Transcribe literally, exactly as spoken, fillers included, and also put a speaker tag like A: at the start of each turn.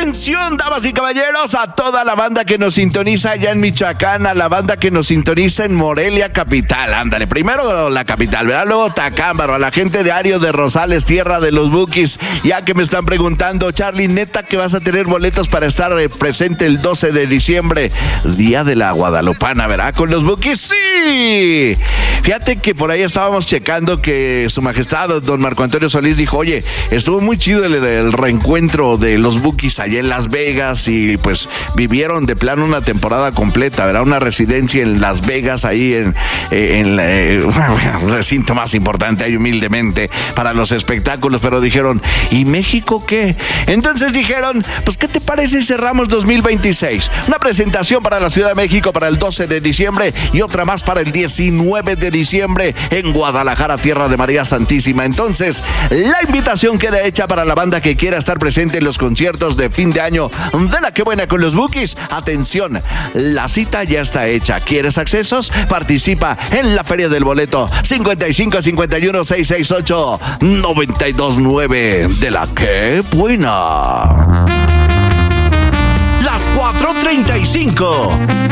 A: Atención, damas y caballeros, a toda la banda que nos sintoniza allá en Michoacán, a la banda que nos sintoniza en Morelia capital. Ándale, primero la capital, ¿verdad? Luego Tacámbaro, a la gente de Ario de Rosales, tierra de los Bukis. Ya que me están preguntando, Charlie, neta que vas a tener boletos para estar presente el doce de diciembre, día de la Guadalupana, ¿verdad? Con los Bukis, sí. Fíjate que por ahí estábamos checando que su majestad, don Marco Antonio Solís, dijo, oye, estuvo muy chido el, el reencuentro de los Bukis allá en Las Vegas y pues vivieron de plano una temporada completa, ¿verdad? Una residencia en Las Vegas, ahí en, en la, eh, bueno, el recinto más importante ahí humildemente para los espectáculos, pero dijeron, ¿y México qué? Entonces dijeron, pues ¿qué te parece si cerramos dos mil veintiséis? Una presentación para la Ciudad de México para el doce de diciembre y otra más para el diecinueve de diciembre en Guadalajara, tierra de María Santísima. Entonces, la invitación queda hecha para la banda que quiera estar presente en los conciertos de fin de año de La Qué Buena con los Bukis. Atención, la cita ya está hecha. ¿Quieres accesos? Participa en la Feria del Boleto cincuenta y cinco cincuenta y uno seiscientos sesenta y ocho noventa y dos nueve de La Qué Buena. Las cuatro treinta y cinco.